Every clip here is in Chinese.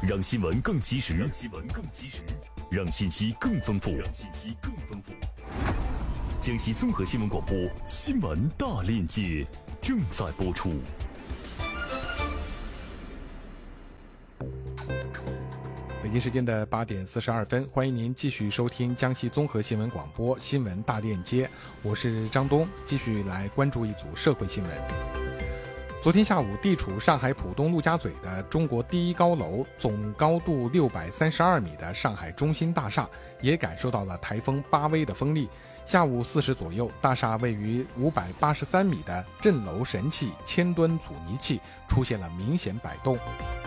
让新闻更及时，让信息更丰富。江西综合新闻广播新闻大链接正在播出。 北京时间的8点42分，欢迎您继续收听江西综合新闻广播新闻大链接，我是张东，继续来关注一组社会新闻。昨天下午，地处上海浦东陆家嘴的中国第一高楼、总高度632米的上海中心大厦，也感受到了台风巴威的风力。下午4时左右，大厦位于583米的镇楼神器1000吨阻尼器出现了明显摆动。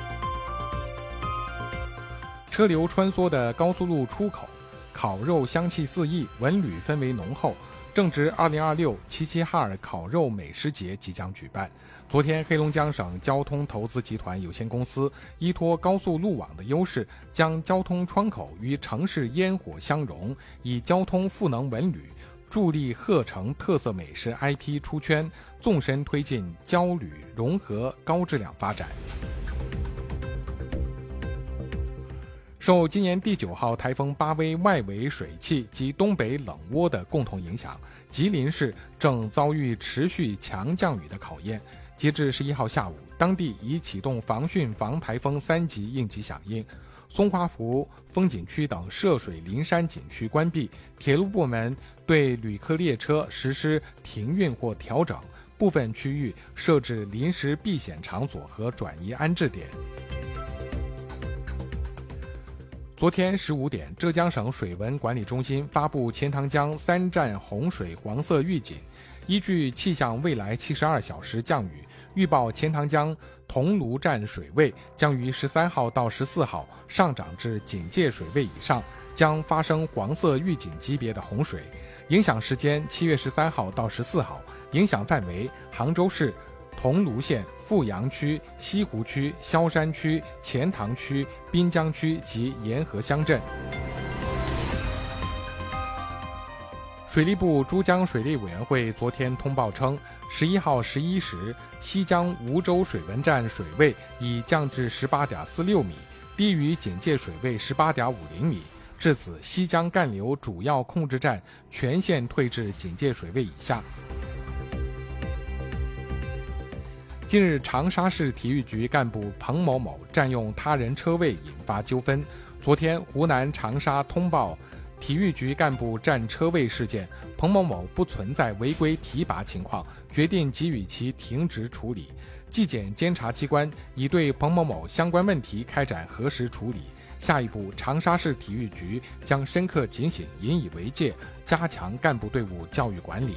车流穿梭的高速路出口，烤肉香气四溢，文旅氛围浓厚。正值2026齐齐哈尔烤肉美食节即将举办。昨天，黑龙江省交通投资集团有限公司依托高速路网的优势，将交通窗口与城市烟火相融，以交通赋能文旅，助力鹤城特色美食 IP 出圈，纵深推进交旅融合高质量发展。受今年第9号台风巴威外围水汽及东北冷涡的共同影响，吉林市正遭遇持续强降雨的考验。截至11号下午，当地已启动防汛防台风3级应急响应，松花湖风景区等涉水林山景区关闭，铁路部门对旅客列车实施停运或调整，部分区域设置临时避险场所和转移安置点。昨天15点，浙江省水文管理中心发布钱塘江3站洪水黄色预警。依据气象未来72小时降雨预报，钱塘江桐庐站水位将于13号到14号上涨至警戒水位以上，将发生黄色预警级别的洪水。影响时间7月13号到14号，影响范围杭州市桐庐县、富阳区、西湖区、萧山区、钱塘区、滨江区及沿河乡镇。水利部珠江水利委员会昨天通报称，11号11时，西江梧州水文站水位已降至18.46米，低于警戒水位18.50米。至此，西江干流主要控制站全线退至警戒水位以下。近日，长沙市体育局干部彭某某占用他人车位引发纠纷。昨天，湖南长沙通报体育局干部占车位事件，彭某某不存在违规提拔情况，决定给予其停职处理。纪检监察机关已对彭某某相关问题开展核实处理。下一步，长沙市体育局将深刻警醒，引以为戒，加强干部队伍教育管理。